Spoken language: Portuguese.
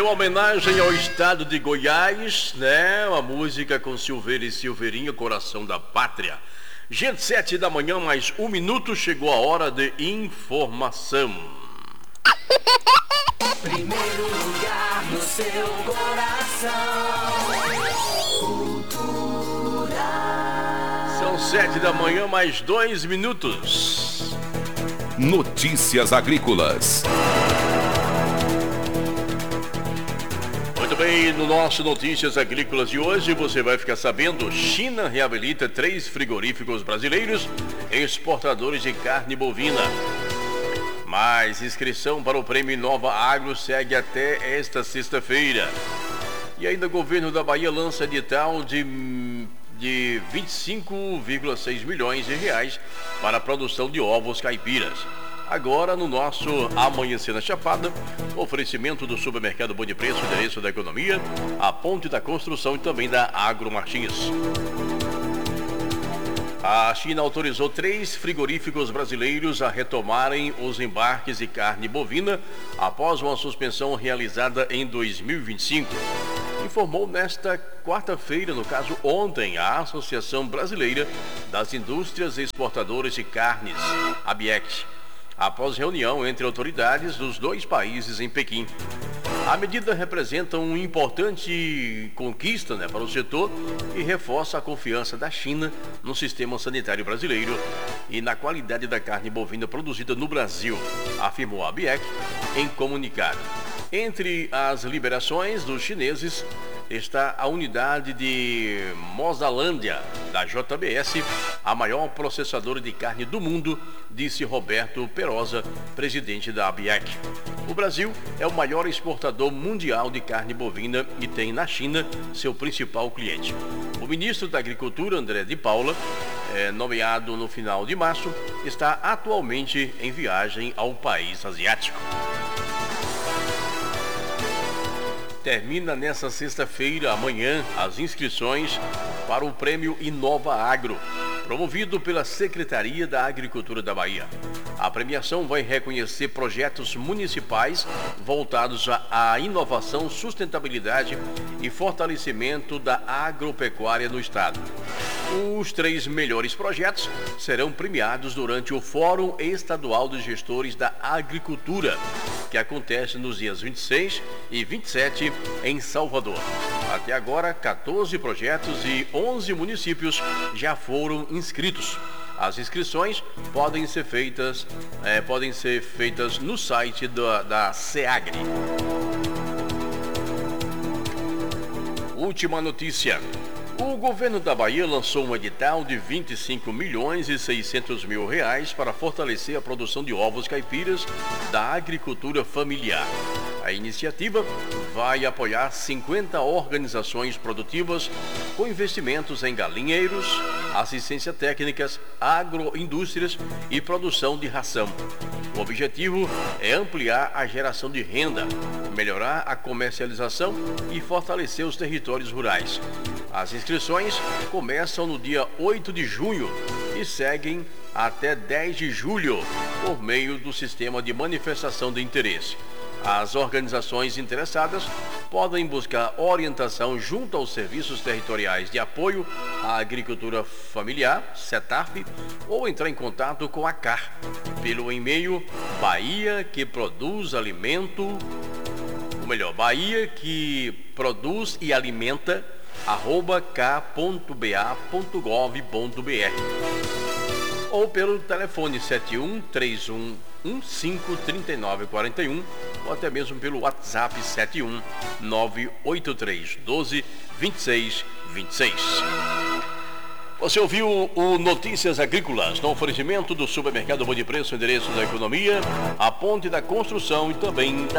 Em homenagem ao estado de Goiás, né? Uma música com Silveira e Silveirinha, Coração da Pátria. Gente, 7 da manhã, mais 1 minuto, chegou a hora de informação. Primeiro lugar no seu coração. Cultura. São 7 da manhã, mais 2 minutos. Notícias agrícolas. Muito bem, no nosso Notícias Agrícolas de hoje você vai ficar sabendo: China reabilita 3 frigoríficos brasileiros exportadores de carne bovina. Mais inscrição para o Prêmio Inova Agro segue até esta sexta-feira. E ainda o governo da Bahia lança edital de 25,6 milhões de reais para a produção de ovos caipiras. Agora, no nosso Amanhecer na Chapada, oferecimento do Supermercado Bom de Preço, Endereço da Economia, a Ponte da Construção e também da Agro Martins. A China autorizou 3 frigoríficos brasileiros a retomarem os embarques de carne bovina após uma suspensão realizada em 2025. Informou nesta quarta-feira, no caso ontem, a Associação Brasileira das Indústrias Exportadoras de Carnes, ABIEC, após reunião entre autoridades dos 2 países em Pequim. A medida representa uma importante conquista, para o setor e reforça a confiança da China no sistema sanitário brasileiro e na qualidade da carne bovina produzida no Brasil, afirmou a ABIEC em comunicado. Entre as liberações dos chineses está a unidade de Mozalândia, da JBS, a maior processadora de carne do mundo, disse Roberto Perosa, presidente da ABIEC. O Brasil é o maior exportador mundial de carne bovina e tem na China seu principal cliente. O ministro da Agricultura, André de Paula, nomeado no final de março, está atualmente em viagem ao país asiático. Termina nesta sexta-feira, amanhã, as inscrições para o Prêmio Inova Agro, promovido pela Secretaria da Agricultura da Bahia. A premiação vai reconhecer projetos municipais voltados à inovação, sustentabilidade e fortalecimento da agropecuária no estado. Os 3 melhores projetos serão premiados durante o Fórum Estadual dos Gestores da Agricultura, que acontece nos dias 26 e 27 em Salvador. Até agora, 14 projetos e 11 municípios já foram inscritos. As inscrições podem ser feitas no site da SEAGRE. Última notícia. O governo da Bahia lançou um edital de 25 milhões e 600 mil reais para fortalecer a produção de ovos caipiras da agricultura familiar. A iniciativa vai apoiar 50 organizações produtivas com investimentos em galinheiros, assistência técnicas, agroindústrias e produção de ração. O objetivo é ampliar a geração de renda, melhorar a comercialização e fortalecer os territórios rurais. As inscrições começam no dia 8 de junho e seguem até 10 de julho por meio do sistema de manifestação de interesse. As organizações interessadas podem buscar orientação junto aos Serviços Territoriais de Apoio à Agricultura Familiar, SETAF, ou entrar em contato com a CAR pelo e-mail Bahia que produz e alimenta @k.ba.gov.br ou pelo telefone 71-3115-3941 ou até mesmo pelo WhatsApp 71-98312-2626. Você ouviu o Notícias Agrícolas no oferecimento do Supermercado Bom de Preço, Endereço da Economia, a Ponte da Construção e também da